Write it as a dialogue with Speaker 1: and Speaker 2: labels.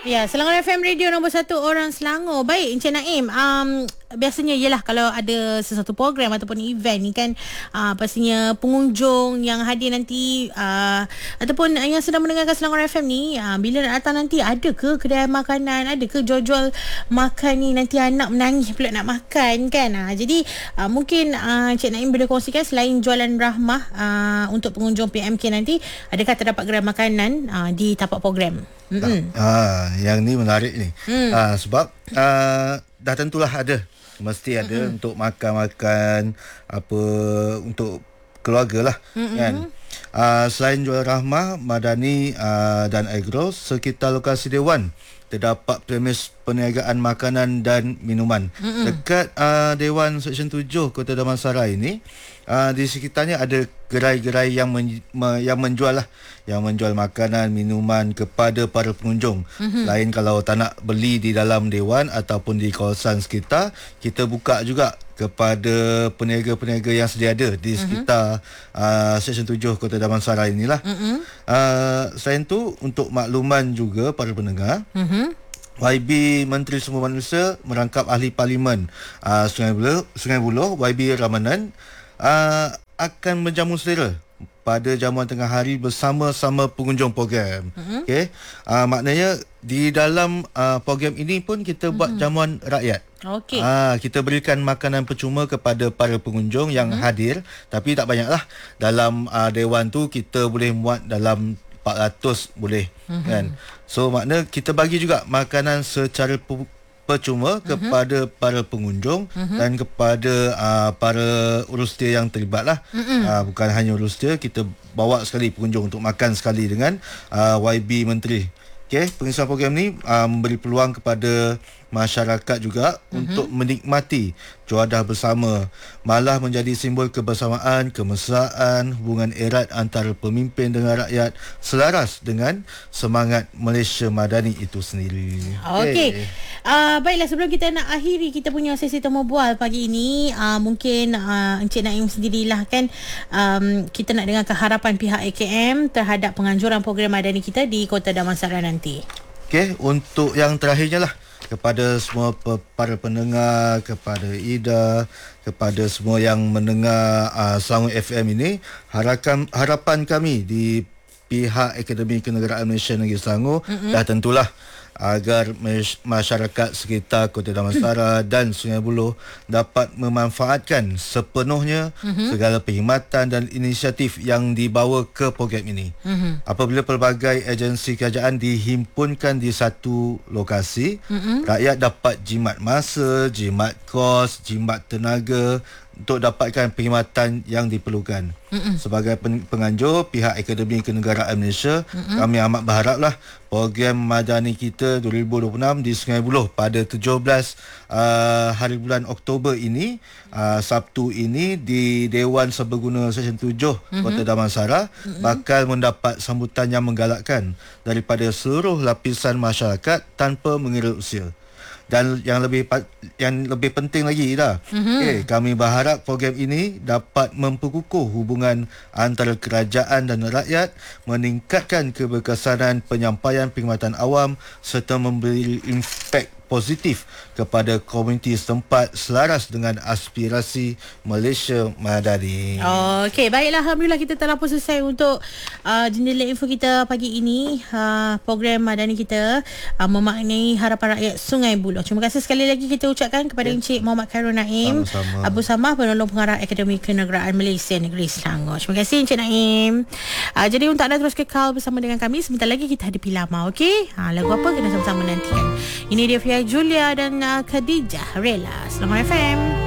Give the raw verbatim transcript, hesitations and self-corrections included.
Speaker 1: Ya, Selangor F M Radio nombor satu orang Selangor. Baik, Encik Naim, um, biasanya ialah kalau ada sesuatu program ataupun event ni kan, uh, pastinya pengunjung yang hadir nanti uh, ataupun yang sedang mendengarkan Selangor F M ni, uh, bila nak datang nanti, ada ke kedai makanan, ada ke jual-jual makan ni, nanti anak menangis pula nak makan kan. Uh, jadi uh, mungkin uh, Encik Naim boleh kongsikan, selain jualan rahmah uh, untuk pengunjung P M K nanti, adakah terdapat gerai makanan uh, di tapak program?
Speaker 2: Mm-hmm. Ah, yang ni menarik ni. Mm. Ah, sebab ah, dah tentulah ada, mesti ada mm-hmm. untuk makan-makan apa untuk keluarga lah, mm-hmm. kan. Ah, selain jual rahmah, Madani ah, dan Agro, sekitar lokasi Dewan terdapat premis perniagaan makanan dan minuman. Mm-hmm. Dekat uh, Dewan Seksyen tujuh Kota Damansara ini, uh, di sekitarnya ada gerai-gerai yang men, me, yang menjual lah, yang menjual makanan, minuman kepada para pengunjung. Mm-hmm. Lain kalau tak nak beli di dalam Dewan ataupun di kawasan sekitar, kita buka juga kepada peniaga-peniaga yang sedia ada di sekitar mm-hmm. uh, Seksyen tujuh Kota Damansara inilah. Mm-hmm. Uh, selain tu, untuk makluman juga para pendengar, mm-hmm. Y B Menteri Sumber Manusia merangkap Ahli Parlimen uh, Sungai Buloh, Sungai Buloh Y B Ramanan uh, akan menjamu selera pada jamuan tengah hari bersama-sama pengunjung program. Mm-hmm. Okey, uh, maknanya di dalam uh, program ini pun kita mm-hmm. buat jamuan rakyat. Okey. Ah, kita berikan makanan percuma kepada para pengunjung yang mm-hmm. hadir, tapi tak banyaklah. Dalam uh, dewan tu kita boleh muat dalam empat ratus boleh, mm-hmm. kan. So makna kita bagi juga makanan secara pu- percuma mm-hmm. kepada para pengunjung mm-hmm. dan kepada uh, para urustia yang terlibat lah. Mm-hmm. Uh, bukan hanya urustia, kita bawa sekali pengunjung untuk makan sekali dengan uh, Y B Menteri. Okay, pengisian program ni uh, memberi peluang kepada masyarakat juga mm-hmm. untuk menikmati juadah bersama, malah menjadi simbol kebersamaan, kemesraan, hubungan erat antara pemimpin dengan rakyat, selaras dengan semangat Malaysia Madani itu sendiri.
Speaker 1: Okey. Okay. Uh, baiklah, sebelum kita nak akhiri kita punya sesi temu bual pagi ini, uh, mungkin uh, Encik Naim sendirilah kan, um, kita nak dengarkan harapan pihak A K M terhadap penganjuran program Madani kita di Kota Damansara nanti.
Speaker 2: Okey, untuk yang terakhirnya lah, kepada semua pe- para pendengar, kepada Ida, kepada semua yang mendengar uh, Selangor F M ini, harapan harapan kami di pihak Akademi Kenegaraan Malaysia Negeri Selangor mm-hmm. dah tentulah agar masyarakat sekitar Kota Damansara dan Sungai Buloh dapat memanfaatkan sepenuhnya mm-hmm. segala perkhidmatan dan inisiatif yang dibawa ke program ini. Mm-hmm. Apabila pelbagai agensi kerajaan dihimpunkan di satu lokasi, mm-hmm. rakyat dapat jimat masa, jimat kos, jimat tenaga untuk dapatkan perkhidmatan yang diperlukan. Mm-mm. Sebagai penganjur pihak Akademi Kenegaraan Malaysia, Mm-mm. kami amat berharaplah program Madani kita dua ribu dua puluh enam di Sungai Buloh pada tujuh belas uh, hari bulan Oktober ini, uh, Sabtu ini, di Dewan Serbaguna Seksyen tujuh mm-hmm. Kota Damansara mm-hmm. bakal mendapat sambutan yang menggalakkan daripada seluruh lapisan masyarakat tanpa mengira usia. Dan yang lebih yang lebih penting lagi dah, mm-hmm. okay, kami berharap program ini dapat memperkukuh hubungan antara kerajaan dan rakyat, meningkatkan keberkesanan penyampaian perkhidmatan awam serta memberi impak positif kepada komuniti setempat selaras dengan aspirasi Malaysia Madani.
Speaker 1: Okey, baiklah, alhamdulillah kita telah pun selesai untuk uh, jendela info kita pagi ini. Uh, program Madani kita uh, memaknai harapan rakyat Sungai Buloh. Terima kasih sekali lagi kita ucapkan kepada yeah. Encik Muhammad Khairul Naim Abu Samah, penolong pengarah Akademi Kenegaraan Malaysia Negeri Selangor. Terima kasih Encik Naim. Uh, jadi untuk anda terus kekal bersama dengan kami, sebentar lagi kita hadapi lama, okey? Uh, lagu apa kita sama-sama nantikan. Ini dia Fia Julia dan uh, Khadijah Rela, Selangor F M.